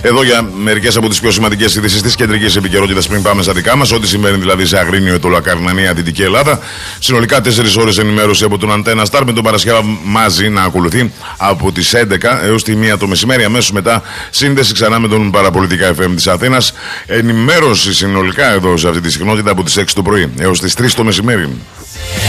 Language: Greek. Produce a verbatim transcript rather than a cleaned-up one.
Εδώ για μερικές από τις πιο σημαντικές ειδήσεις της κεντρικής επικαιρότητας πριν πάμε στα δικά μας. Ό,τι συμβαίνει δηλαδή σε Αγρίνιο, Ετωλακαρνανία, Δυτική Ελλάδα. Συνολικά τέσσερις ώρες ενημέρωση από τον Αντένα Σταρ με τον Παρασκευά μαζί να ακολουθεί από τις έντεκα έως τη μία το μεσημέρι. Αμέσως μετά σύνδεση ξανά με τον Παραπολιτικά εφ εμ της Αθήνας. Ενημέρωση συνολικά εδώ σε αυτή τη συχνότητα από τις έξι το πρωί έως τις τρεις το μεσημέρι.